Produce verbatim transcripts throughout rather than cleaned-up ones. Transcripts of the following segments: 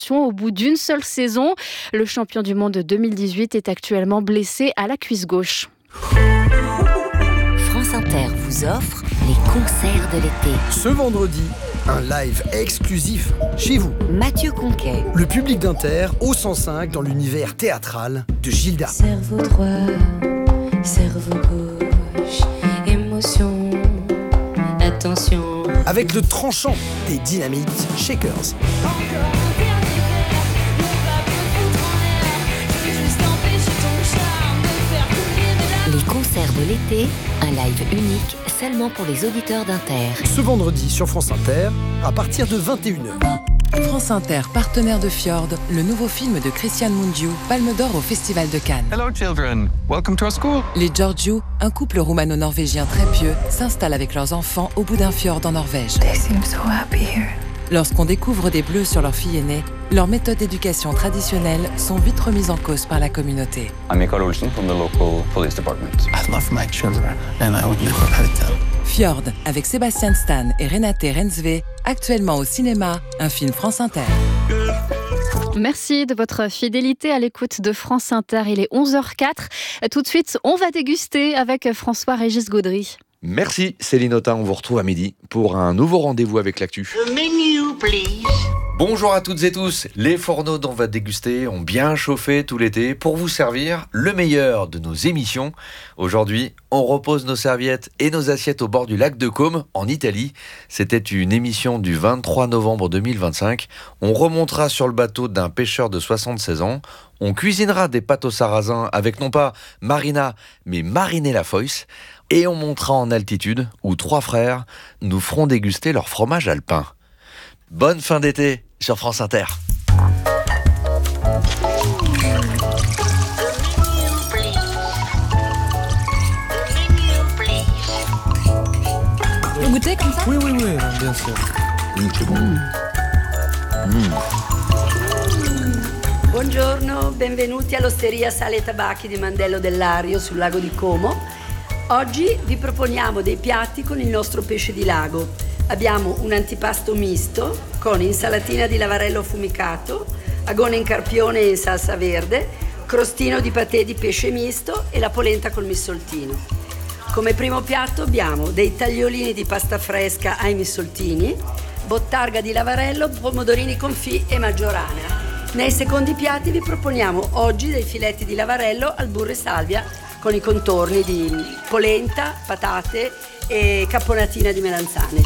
au bout d'une seule saison. Le champion du monde deux mille dix-huit est actuellement blessé à la cuisse gauche. France Inter vous offre les concerts de l'été. Ce vendredi, un live exclusif chez vous. Mathieu Conquet. Le public d'Inter au cent cinq dans l'univers théâtral de Gilda. Cerveau droit, cerveau gauche, émotion, attention. Avec le tranchant des Dynamite Shakers. Les concerts de l'été, un live unique seulement pour les auditeurs d'Inter. Ce vendredi sur France Inter, à partir de vingt et une heures. France Inter, partenaire de Fjord, le nouveau film de Christian Mungiu, Palme d'Or au Festival de Cannes. Hello children, welcome to our school. Les Georgiou, un couple roumano-norvégien très pieux, s'installent avec leurs enfants au bout d'un fjord en Norvège. They seem so happy here. Lorsqu'on découvre des bleus sur leur fille aînée, leurs méthodes d'éducation traditionnelles sont vite remises en cause par la communauté. I'm Mikael Olsen from the local police department. I love my children and I would never hurt them. Fjord, avec Sébastien Stan et Renate Rensve, actuellement au cinéma, un film France Inter. Merci de votre fidélité à l'écoute de France Inter. Il est onze heures quatre. Tout de suite, on va déguster avec François-Régis Gaudry. Merci Céline Autain, on vous retrouve à midi pour un nouveau rendez-vous avec l'actu. The menu, please. Bonjour à toutes et tous, les fourneaux dont on va déguster ont bien chauffé tout l'été pour vous servir le meilleur de nos émissions. Aujourd'hui, on repose nos serviettes et nos assiettes au bord du lac de Côme, en Italie. C'était une émission du vingt-trois novembre deux mille vingt-cinq. On remontera sur le bateau d'un pêcheur de soixante-seize ans. On cuisinera des pâtes au sarrasin avec non pas Marina, mais Marinella Foïs. Et on montera en altitude où trois frères nous feront déguster leur fromage alpin. Bonne fin d'été sur France Inter. Vous goûtez comme ça? Oui, oui, oui, bien sûr. Mmh, c'est bon. Mmh. Buongiorno, benvenuti all'Osteria Sale e Tabacchi di Mandello del Lario sul lago di Como. Oggi vi proponiamo dei piatti con il nostro pesce di lago. Abbiamo un antipasto misto con insalatina di lavarello affumicato, agone in carpione e in salsa verde, crostino di patè di pesce misto e la polenta col missoltino. Come primo piatto abbiamo dei tagliolini di pasta fresca ai missoltini, bottarga di lavarello, pomodorini confit e maggiorana. Nei secondi piatti vi proponiamo oggi dei filetti di lavarello al burro e salvia con i contorni di polenta, patate e caponatina di melanzane.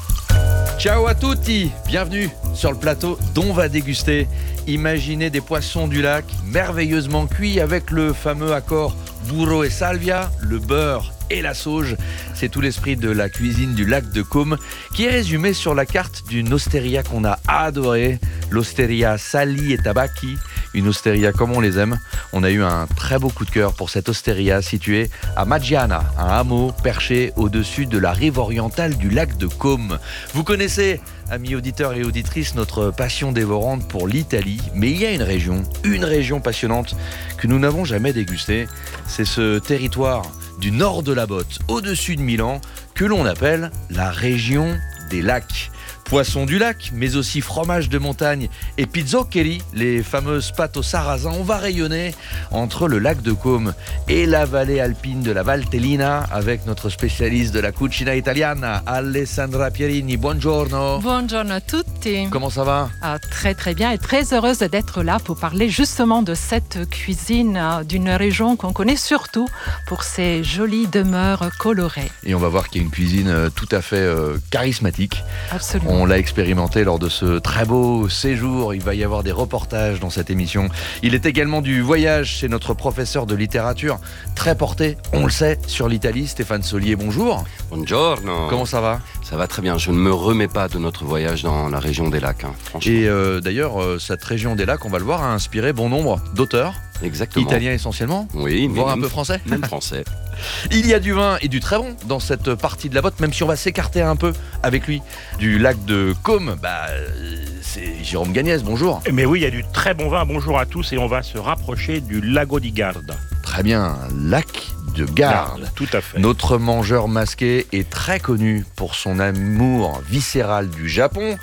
Ciao à tutti, bienvenue sur le plateau dont on va déguster. Imaginez des poissons du lac merveilleusement cuits avec le fameux accord burro et salvia, le beurre et la sauge. C'est tout l'esprit de la cuisine du lac de Côme qui est résumé sur la carte d'une osteria qu'on a adorée, l'Osteria Sali e Tabacchi, une osteria comme on les aime. On a eu un très beau coup de cœur pour cette osteria située à Maggiana, un hameau perché au-dessus de la rive orientale du lac de Côme. Vous connaissez, amis auditeurs et auditrices, notre passion dévorante pour l'Italie, mais il y a une région, une région passionnante que nous n'avons jamais dégustée. C'est ce territoire du nord de la Botte, au-dessus de Milan, que l'on appelle la région des lacs. Poissons du lac, mais aussi fromage de montagne et pizzoccheri, les fameuses pâtes au sarrasin. On va rayonner entre le lac de Côme et la vallée alpine de la Valtellina avec notre spécialiste de la cucina italiana, Alessandra Pierini. Buongiorno. Buongiorno a tutti. Comment ça va? Ah, très très bien et très heureuse d'être là pour parler justement de cette cuisine euh, d'une région qu'on connaît surtout pour ses jolies demeures colorées. Et on va voir qu'il y a une cuisine euh, tout à fait euh, charismatique. Absolument. On l'a expérimenté lors de ce très beau séjour. Il va y avoir des reportages dans cette émission. Il est également du voyage chez notre professeur de littérature, très porté, on le sait, sur l'Italie. Stéphane Solier, bonjour. Buongiorno. Comment ça va? Ça va très bien. Je ne me remets pas de notre voyage dans la région des lacs, hein, franchement. Et euh, d'ailleurs, euh, cette région des lacs, on va le voir, a inspiré bon nombre d'auteurs. Exactement. Italiens essentiellement. Oui, voire même, un peu français. Même français. Il y a du vin et du très bon dans cette partie de la Botte, même si on va s'écarter un peu avec lui du lac de Côme. Bah, c'est Jérôme Gagnès, bonjour. Mais oui, il y a du très bon vin, bonjour à tous, et on va se rapprocher du Lago di Garda. Très bien, lac de Garde. Garde, tout à fait. Notre mangeur masqué est très connu pour son amour viscéral du Japon.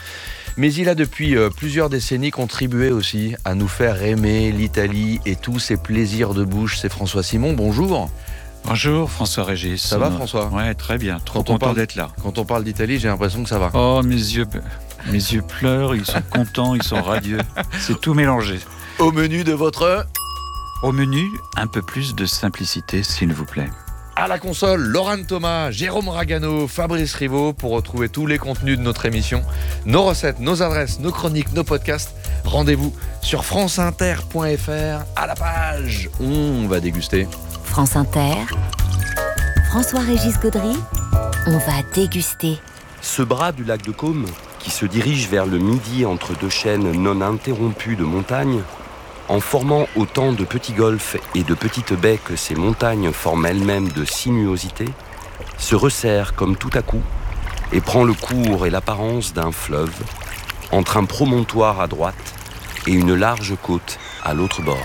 Mais il a depuis euh, plusieurs décennies contribué aussi à nous faire aimer l'Italie et tous ses plaisirs de bouche. C'est François Simon, bonjour. Bonjour François-Régis. Ça va François? Ouais, très bien, trop quand content parle, d'être là. Quand on parle d'Italie, j'ai l'impression que ça va. Oh, mes yeux, mes yeux pleurent, ils sont contents, ils sont radieux. C'est tout mélangé. Au menu de votre... Au menu, un peu plus de simplicité, s'il vous plaît. À la console, Laurent Thomas, Jérôme Ragano, Fabrice Rivaud pour retrouver tous les contenus de notre émission, nos recettes, nos adresses, nos chroniques, nos podcasts. Rendez-vous sur franceinter point f r à la page. On va déguster. France Inter, François-Régis Gaudry, on va déguster. Ce bras du lac de Caume, qui se dirige vers le midi entre deux chaînes non interrompues de montagnes, en formant autant de petits golfs et de petites baies que ces montagnes forment elles-mêmes de sinuosité, se resserre comme tout à coup et prend le cours et l'apparence d'un fleuve, entre un promontoire à droite et une large côte à l'autre bord.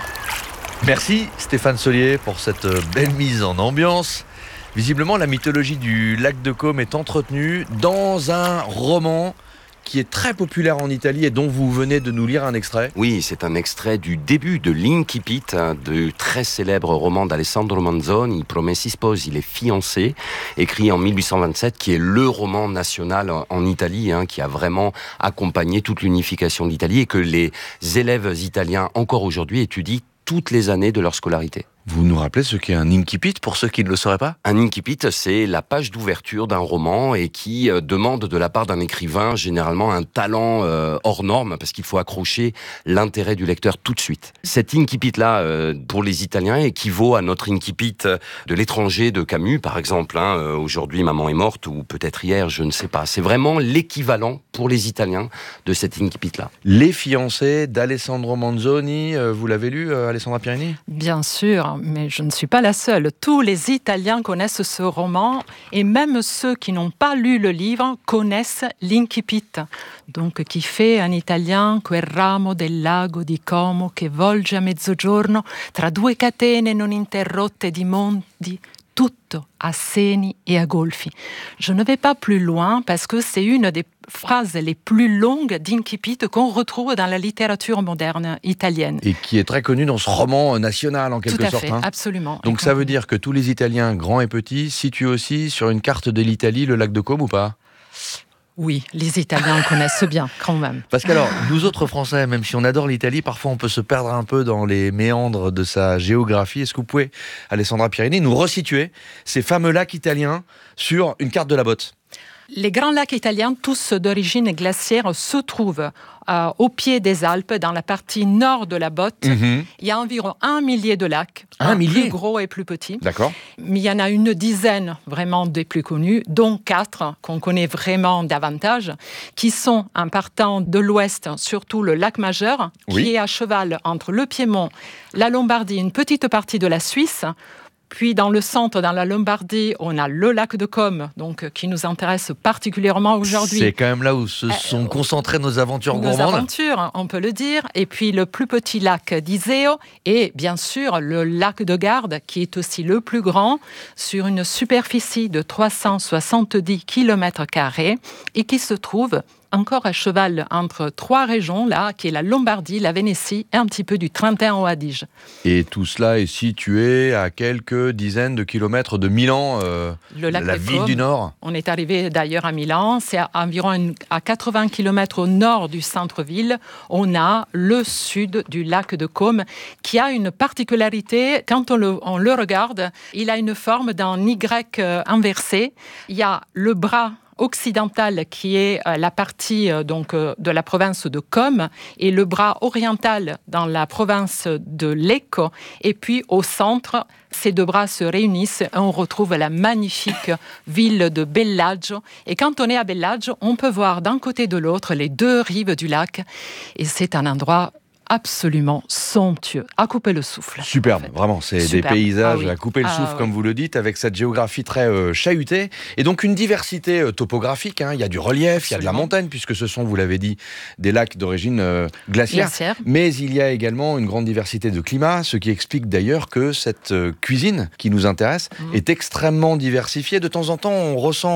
Merci Stéphane Solier pour cette belle mise en ambiance. Visiblement, la mythologie du lac de Caume est entretenue dans un roman qui est très populaire en Italie et dont vous venez de nous lire un extrait. Oui, c'est un extrait du début de l'Incipit, du très célèbre roman d'Alessandro Manzoni, Promessi Sposi, Les fiancés, écrit en mille huit cent vingt-sept, qui est le roman national en Italie, hein, qui a vraiment accompagné toute l'unification de l'Italie et que les élèves italiens, encore aujourd'hui, étudient toutes les années de leur scolarité. Vous nous rappelez ce qu'est un incipit pour ceux qui ne le sauraient pas ? Un incipit, c'est la page d'ouverture d'un roman et qui euh, demande de la part d'un écrivain généralement un talent euh, hors norme parce qu'il faut accrocher l'intérêt du lecteur tout de suite. Cet incipit-là, euh, pour les Italiens, équivaut à notre incipit de l'étranger de Camus, par exemple. Hein, euh, aujourd'hui, Maman est morte ou peut-être hier, je ne sais pas. C'est vraiment l'équivalent pour les Italiens de cet incipit-là. Les fiancés d'Alessandro Manzoni, euh, vous l'avez lu, euh, Alessandra Pierini ? Bien sûr. Mais je ne suis pas la seule. Tous les Italiens connaissent ce roman et même ceux qui n'ont pas lu le livre connaissent l'incipit, donc qui fait en italien quel ramo del lago di Como che volge a mezzogiorno tra due catene non interrotte di monti, tutto a seni et à golfi. Je ne vais pas plus loin parce que c'est une des phrases les plus longues d'incipit qu'on retrouve dans la littérature moderne italienne. Et qui est très connue dans ce roman national en quelque sorte. Tout à sorte. fait, hein. absolument. Donc ça veut dire que tous les Italiens, grands et petits, situent aussi sur une carte de l'Italie le lac de Caume ou pas ? Oui, les Italiens connaissent bien, quand même. Parce qu'alors, nous autres Français, même si on adore l'Italie, parfois on peut se perdre un peu dans les méandres de sa géographie. Est-ce que vous pouvez, Alessandra Pierini, nous resituer ces fameux lacs italiens sur une carte de la botte ? Les grands lacs italiens, tous d'origine glaciaire, se trouvent euh, au pied des Alpes, dans la partie nord de la botte. Mm-hmm. Il y a environ un millier de lacs, un millier plus gros et plus petits. D'accord. Mais il y en a une dizaine vraiment des plus connus, dont quatre qu'on connaît vraiment davantage, qui sont en partant de l'ouest, surtout le lac Majeur, oui. qui est à cheval entre le Piémont, la Lombardie, une petite partie de la Suisse. Puis dans le centre, dans la Lombardie, on a le lac de Caume, donc qui nous intéresse particulièrement aujourd'hui. C'est quand même là où se sont euh, concentrées nos aventures nos gourmandes. Nos aventures, on peut le dire. Et puis le plus petit lac d'Iseo et bien sûr le lac de Garde, qui est aussi le plus grand, sur une superficie de trois cent soixante-dix kilomètres carrés et qui se trouve encore à cheval entre trois régions, là, qui est la Lombardie, la Vénétie et un petit peu du Trentin au Adige. Et tout cela est situé à quelques dizaines de kilomètres de Milan, euh, le lac la ville Caume. Du Nord. On est arrivé d'ailleurs à Milan, c'est à environ une, à quatre-vingts kilomètres au nord du centre-ville. On a le sud du lac de Caume, qui a une particularité, quand on le, on le regarde, il a une forme d'un Y inversé. Il y a le bras occidentale qui est la partie donc de la province de Caume et le bras oriental dans la province de Lecco, et puis au centre ces deux bras se réunissent et on retrouve la magnifique ville de Bellagio. Et quand on est à Bellagio, on peut voir d'un côté et de l'autre les deux rives du lac et c'est un endroit absolument somptueux, à couper le souffle. Superbe, en fait. Vraiment, c'est Superbe. Des paysages ah oui. à couper le souffle, ah, comme oui. vous le dites, avec cette géographie très euh, chahutée, et donc une diversité euh, topographique, hein. Il y a du relief, Absolument. Il y a de la montagne, puisque ce sont, vous l'avez dit, des lacs d'origine euh, glaciaire, Glaciaire, mais il y a également une grande diversité de climat, ce qui explique d'ailleurs que cette euh, cuisine qui nous intéresse mmh. est extrêmement diversifiée. De temps en temps, on ressent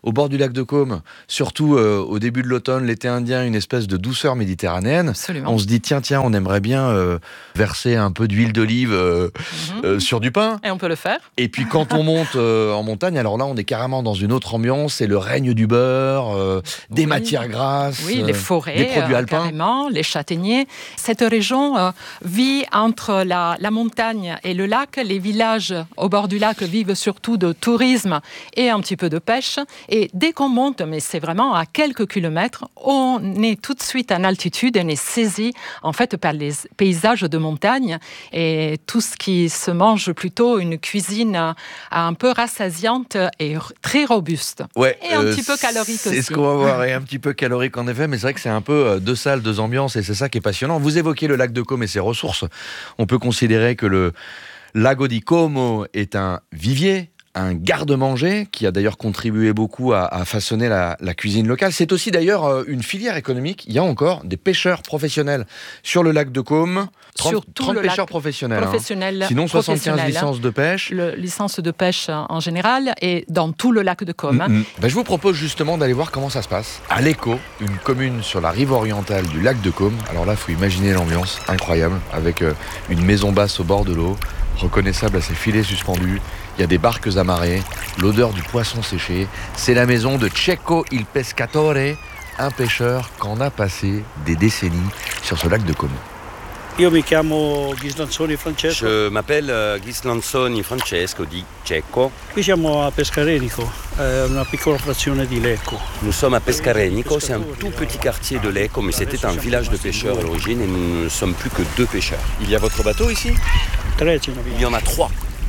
au bord du lac de Caume, surtout euh, au début de l'automne, l'été indien, une espèce de douceur méditerranéenne. Absolument. On se dit, tiens, tiens, on aimerait bien euh, verser un peu d'huile d'olive euh, mm-hmm. euh, sur du pain. Et on peut le faire. Et puis quand on monte euh, en montagne, alors là, on est carrément dans une autre ambiance, c'est le règne du beurre, euh, des oui. matières grasses, oui, les forêts, des produits euh, alpins. Carrément, les châtaigniers. Cette région euh, vit entre la, la montagne et le lac. Les villages au bord du lac vivent surtout de tourisme et un petit peu de pêche. Et dès qu'on monte, mais c'est vraiment à quelques kilomètres, on est tout de suite en altitude et on est saisi en fait par les paysages de montagne et tout ce qui se mange plutôt une cuisine un peu rassasiante et très robuste. Ouais, et un euh, petit peu calorique c'est aussi. C'est ce qu'on va voir, et un petit peu calorique en effet, mais c'est vrai que c'est un peu deux salles, deux ambiances, et c'est ça qui est passionnant. Vous évoquez le lac de Caume et ses ressources. On peut considérer que le Lago di Como est un vivier, un garde-manger qui a d'ailleurs contribué beaucoup à, à façonner la, la cuisine locale. C'est aussi d'ailleurs une filière économique. Il y a encore des pêcheurs professionnels sur le lac de Caume. trente, trente pêcheurs professionnels. professionnels hein. Sinon soixante-quinze licences de pêche. Le, licences de pêche en général et dans tout le lac de Caume. Mm-hmm. Ben, je vous propose justement d'aller voir comment ça se passe à Lecco, une commune sur la rive orientale du lac de Caume. Alors là, il faut imaginer l'ambiance incroyable avec euh, une maison basse au bord de l'eau, reconnaissable à ses filets suspendus. Il y a des barques amarrées, l'odeur du poisson séché. C'est la maison de Cecco il Pescatore, un pêcheur qu'en a passé des décennies sur ce lac de Como. Io mi chiamo Ghislanzoni Francesco. Je m'appelle uh, Ghislanzoni Francesco di Cecco. Qui siamo a Pescarenico, è una piccola frazione di Lecco. Nous sommes à Pescarenico, c'est un tout petit quartier de Lecco, mais c'était un village de pêcheurs à l'origine et nous ne sommes plus que deux pêcheurs. Il y a votre bateau ici ? Il y en a trois.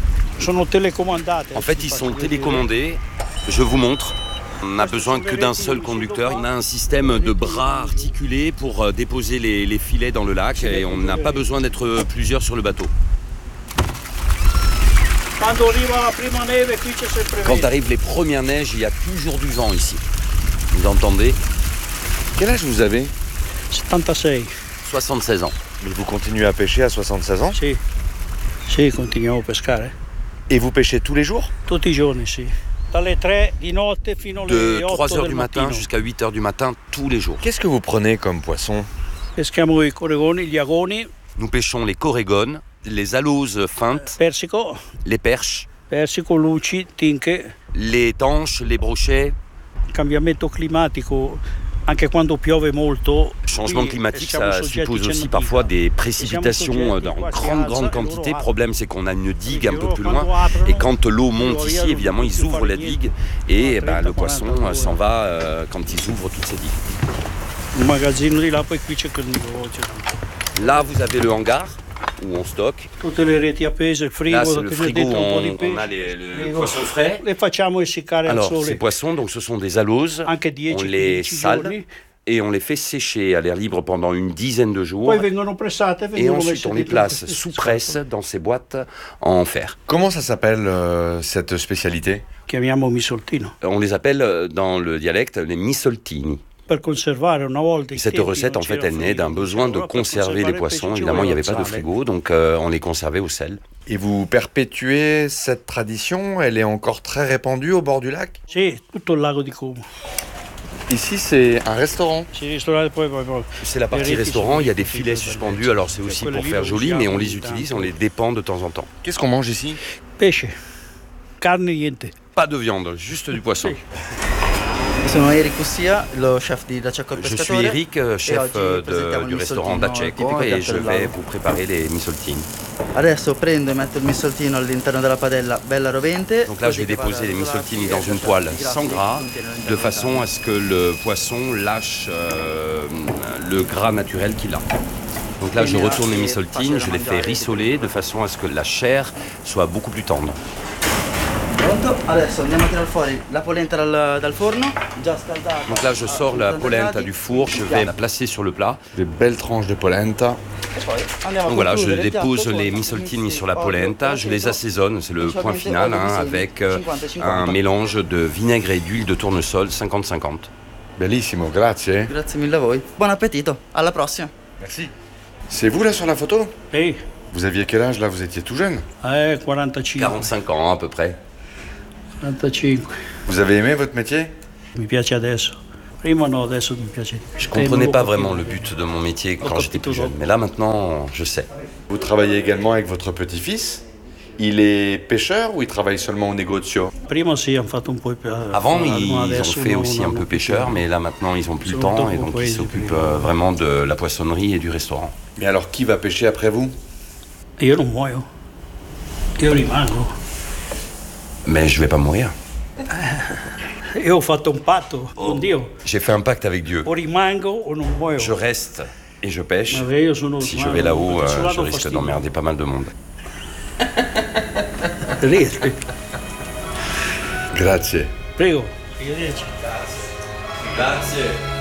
En fait, ils sont télécommandés. Je vous montre. On n'a besoin que d'un seul conducteur. On a un système de bras articulés pour déposer les, les filets dans le lac et on n'a pas besoin d'être plusieurs sur le bateau. Quand arrivent les premières neiges, il y a toujours du vent ici. Vous entendez ? Quel âge vous avez ? soixante-seize. soixante-seize ans. Mais vous continuez à pêcher à soixante-seize ans ? Si. Si, continuiamo a pescare. Et vous pêchez tous les jours ? Tutti i giorni, si. De trois heures du matin jusqu'à huit heures du matin, tous les jours. Qu'est-ce que vous prenez comme poisson ? Peschiamo i coregoni, gli agoni. Nous pêchons les corégones, les aloses feintes, persico, les perches, persico, luci, tinche, les tanches, les brochets. Cambiamento climatico. Anche quando piove molto. Changement climatique, ça suppose aussi parfois des précipitations dans grande, grande quantité. Le problème, c'est qu'on a une digue un peu plus loin. Et quand l'eau monte ici, évidemment, ils ouvrent la digue. Et ben, le poisson s'en va euh, quand ils ouvrent toutes ces digues. Là, vous avez le hangar où on stocke. Là, c'est le frigo où on, on a les, les poissons frais. Alors, ces poissons, donc, ce sont des aloses. On les sale et on les fait sécher à l'air libre pendant une dizaine de jours. Et ensuite, on les place sous presse dans ces boîtes en fer. Comment ça s'appelle, euh, cette spécialité ? On les appelle, dans le dialecte, les misoltini. Cette recette, en fait, elle naît d'un besoin de conserver les poissons. Évidemment, il n'y avait pas de frigo, donc euh, on les conservait au sel. Et vous perpétuez cette tradition ? Elle est encore très répandue au bord du lac ? Si, tout le lago di Como. Ici, c'est un restaurant. C'est la partie restaurant, il y a des filets suspendus, alors c'est aussi pour faire joli, mais on les utilise, on les dépend de temps en temps. Qu'est-ce qu'on mange ici ? Pêche, carne niente. Pas de viande, juste du poisson. Je suis Eric, chef de, du restaurant Da Cecco, et je vais vous préparer les misoltini. Donc là, je vais déposer les misoltini dans une poêle sans gras, de façon à ce que le poisson lâche euh, le gras naturel qu'il a. Donc là, je retourne les misoltini, je les fais rissoler de façon à ce que la chair soit beaucoup plus tendre. Donc là, je sors la polenta du four, je vais la placer sur le plat. Des belles tranches de polenta. Donc voilà, je dépose les misoltini sur la polenta, je les assaisonne, c'est le point final, hein, avec euh, un mélange de vinaigre et d'huile de tournesol cinquante cinquante. Bellissimo, grazie. Grazie mille a voi. Buon appetito, alla prossima. Merci. C'est vous là sur la photo ? Oui. Vous aviez quel âge là ? Vous étiez tout jeune ? Eh, quarantacinque. quarante-cinq ans à peu près. quarantacinque. Vous avez aimé votre métier ? Mi piace adesso. Prima no, adesso mi piace. Je comprenais pas vraiment le but de mon métier quand j'étais plus jeune, mais là maintenant, je sais. Vous travaillez également avec votre petit-fils. Il est pêcheur ou il travaille seulement au negozio? Avant, ils ont fait aussi un peu pêcheur, mais là maintenant, ils ont plus le temps et donc ils s'occupent euh, vraiment de la poissonnerie et du restaurant. Mais alors, qui va pêcher après vous? Io non muoio. Io rimango. Mais je vais pas mourir. Io ho fatto un patto con Dio. J'ai fait un pacte avec Dieu. O rimango o non muoio. Je reste et je pêche. Ma io sono Si je vais là-haut, euh, je risque d'emmerder pas mal de monde. Grazie. Prego. Arrivederci. Grazie.